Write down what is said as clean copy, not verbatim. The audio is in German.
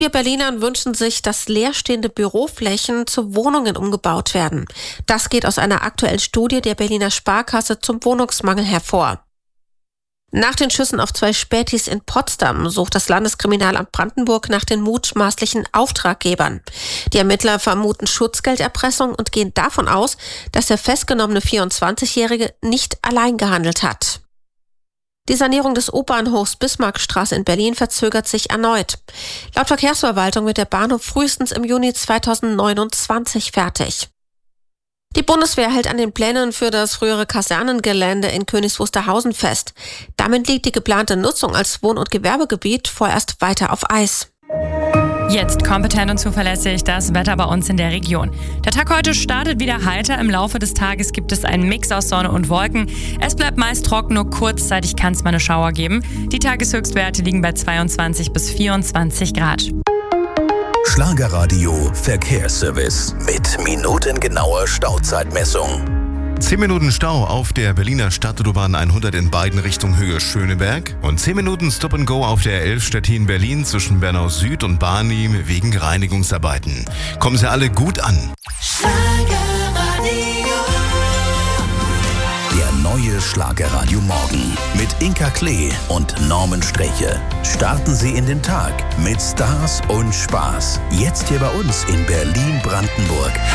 Wir Berlinern wünschen sich, dass leerstehende Büroflächen zu Wohnungen umgebaut werden. Das geht aus einer aktuellen Studie der Berliner Sparkasse zum Wohnungsmangel hervor. Nach den Schüssen auf 2 Spätis in Potsdam sucht das Landeskriminalamt Brandenburg nach den mutmaßlichen Auftraggebern. Die Ermittler vermuten Schutzgelderpressung und gehen davon aus, dass der festgenommene 24-Jährige nicht allein gehandelt hat. Die Sanierung des U-Bahnhofs Bismarckstraße in Berlin verzögert sich erneut. Laut Verkehrsverwaltung wird der Bahnhof frühestens im Juni 2029 fertig. Die Bundeswehr hält an den Plänen für das frühere Kasernengelände in Königs Wusterhausen fest. Damit liegt die geplante Nutzung als Wohn- und Gewerbegebiet vorerst weiter auf Eis. Jetzt kompetent und zuverlässig das Wetter bei uns in der Region. Der Tag heute startet wieder heiter. Im Laufe des Tages gibt es einen Mix aus Sonne und Wolken. Es bleibt meist trocken, nur kurzzeitig kann es mal eine Schauer geben. Die Tageshöchstwerte liegen bei 22 bis 24 Grad. Schlagerradio Verkehrsservice mit minutengenauer Stauzeitmessung. 10 Minuten Stau auf der Berliner Stadtautobahn 100 in beiden Richtungen Höhe Schöneberg und 10 Minuten Stop and Go auf der 11 Stettin-Berlin zwischen Bernau Süd und Barnim wegen Reinigungsarbeiten. Kommen Sie alle gut an. Der neue Schlagerradio Morgen mit Inka Klee und Norman Streche. Starten Sie in den Tag mit Stars und Spaß. Jetzt hier bei uns in Berlin-Brandenburg.